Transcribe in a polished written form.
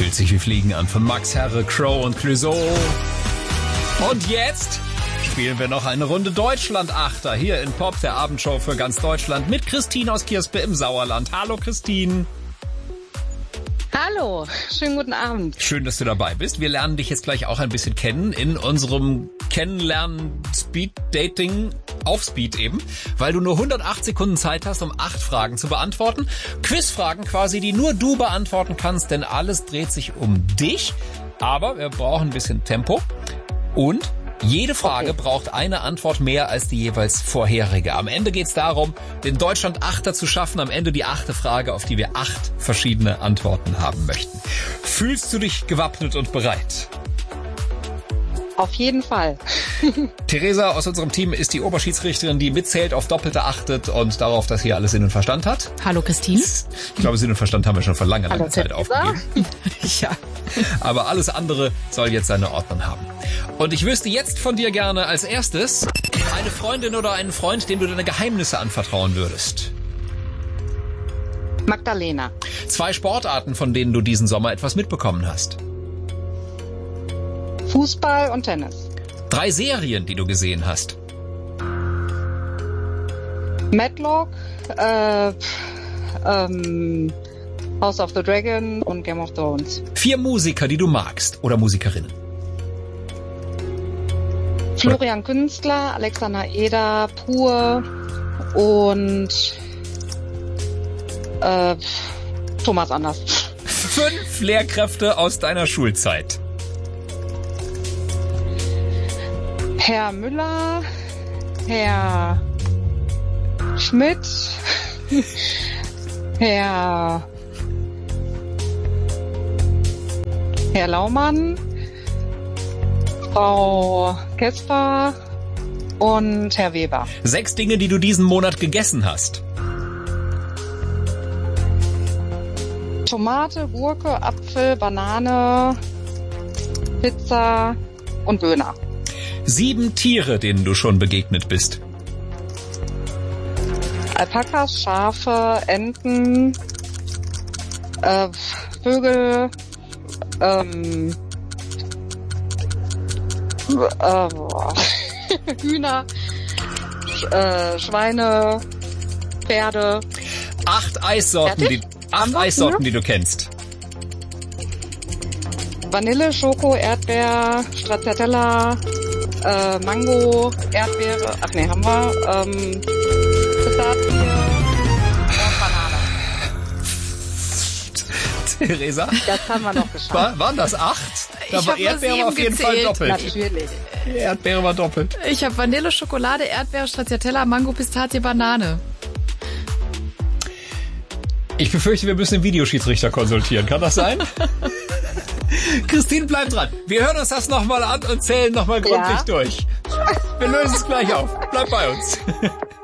Fühlt sich wie Fliegen an von Max Herre, Crow und Clouseau. Und jetzt spielen wir noch eine Runde Deutschland-Achter hier in Pop, der Abendshow für ganz Deutschland mit Christine aus Kirspe im Sauerland. Hallo Christine. Hallo, schönen guten Abend. Schön, dass du dabei bist. Wir lernen dich jetzt gleich auch ein bisschen kennen in unserem Kennenlernen-Speed-Dating auf Speed eben, weil du nur 108 Sekunden Zeit hast, um 8 Fragen zu beantworten. Quizfragen quasi, die nur du beantworten kannst, denn alles dreht sich um dich. Aber wir brauchen ein bisschen Tempo und jede Frage braucht eine Antwort mehr als die jeweils vorherige. Am Ende geht es darum, den Deutschland-Achter zu schaffen. Am Ende die 8. Frage, auf die wir 8 verschiedene Antworten haben möchten. Fühlst du dich gewappnet und bereit? Auf jeden Fall. Theresa aus unserem Team ist die Oberschiedsrichterin, die mitzählt, auf Doppelte achtet und darauf, dass hier alles Sinn und Verstand hat. Hallo Christine. Ich glaube, Sinn und Verstand haben wir schon vor langer Zeit aufgegeben. Ja. Aber alles andere soll jetzt seine Ordnung haben. Und ich wüsste jetzt von dir gerne als erstes eine Freundin oder einen Freund, dem du deine Geheimnisse anvertrauen würdest. Magdalena. 2 Sportarten, von denen du diesen Sommer etwas mitbekommen hast. Fußball und Tennis. 3 Serien, die du gesehen hast. Matlock, House of the Dragon und Game of Thrones. 4 Musiker, die du magst oder Musikerinnen. Florian Künstler, Alexander Eder, Pur und Thomas Anders. 5 Lehrkräfte aus deiner Schulzeit. Herr Müller, Herr Schmidt, Herr Laumann, Frau Kesper und Herr Weber. 6 Dinge, die du diesen Monat gegessen hast. Tomate, Gurke, Apfel, Banane, Pizza und Döner. 7 Tiere, denen du schon begegnet bist. Alpakas, Schafe, Enten, Vögel, Hühner, Schweine, Pferde. 8 Eissorten, 8 Eissorten, die du kennst. Vanille, Schoko, Erdbeer, Stracciatella, Mango, Erdbeere, haben wir, Pistazie und Banane. Theresa? Das haben wir noch geschafft. Waren das 8? Da war Erdbeere auf jeden Fall doppelt. Natürlich. Erdbeere war doppelt. Ich habe Vanille, Schokolade, Erdbeere, Stracciatella, Mango, Pistazie, Banane. Ich befürchte, wir müssen den Videoschiedsrichter konsultieren. Kann das sein? Christine, bleib dran. Wir hören uns das nochmal an und zählen nochmal gründlich durch. Wir lösen es gleich auf. Bleib bei uns.